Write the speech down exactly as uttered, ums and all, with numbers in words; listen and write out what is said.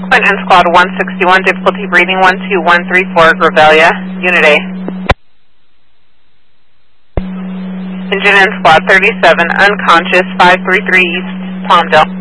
Clinton Squad one sixty-one, difficulty breathing one two one three four, Gravalia, Unit A. Engine in Squad thirty-seven, unconscious, five three three East Palmdale.